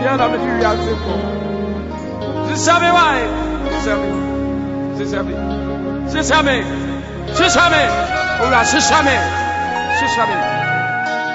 要他们去养生活。是下面外，是下面，是下面，是下面，是下面，欧拉是下面，是下面。